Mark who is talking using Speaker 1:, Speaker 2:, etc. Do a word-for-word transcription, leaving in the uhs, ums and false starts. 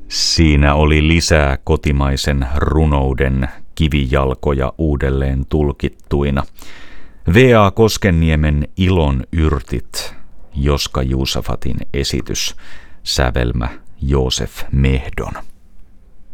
Speaker 1: Siinä oli lisää kotimaisen runouden kivijalkoja uudelleen tulkittuina. V A Koskenniemen Ilon yrtit, Joska Juusafatin esitys, sävelmä Joosef Mehdon.